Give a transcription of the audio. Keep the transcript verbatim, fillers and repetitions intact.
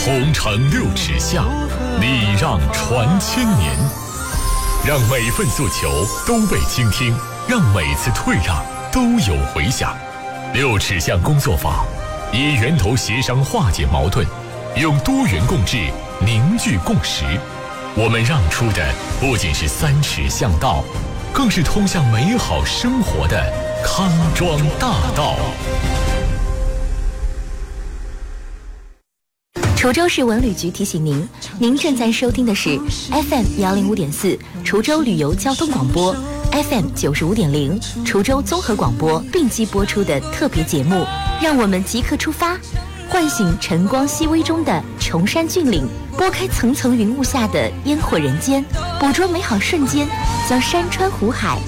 同城六尺巷，礼让传千年。让每份诉求都被倾听，让每次退让都有回响。六尺巷工作坊以源头协商化解矛盾，用多元共治凝聚共识。我们让出的不仅是三尺巷道，更是通向美好生活的康庄大道。 滁州市文旅局提醒您，您正在收听的是 F M 幺零五点四滁州旅游交通广播 ，F M 九十五点零滁州综合广播并机播出的特别节目。让我们即刻出发，唤醒晨光熹微中的崇山峻岭，拨开层层云雾下的烟火人间，捕捉美好瞬间，将山川湖海